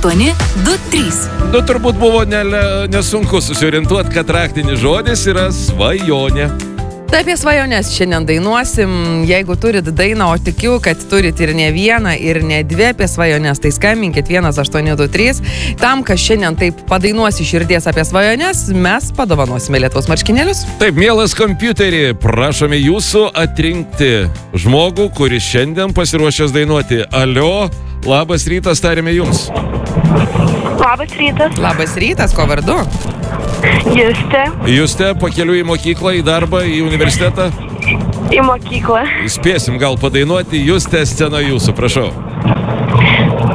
823. Nu, turbūt buvo nesunku susiorientuoti, kad raktinis žodis yra svajonė. Tai apie svajonės šiandien dainuosim. Jeigu turit dainą, o tikiu, kad turit ir ne vieną, ir ne dvi apie svajonės, tai skambinkit 1823. Tam, kas šiandien taip padainuos iš širdies apie svajonės, mes padovanosime Lietuvos marškinėlius. Taip, mielas kompiuterį, prašome jūsų atrinkti žmogų, kuris šiandien pasiruošęs dainuoti. Alio, labas rytas, tarėme jums. Labas rytas. Labas rytas, ko vardu? Justė, pakeliui į mokyklą, į darbą, į universitetą? į mokyklą. Spėsim gal padainuoti. Justė, scena jūsų, prašau.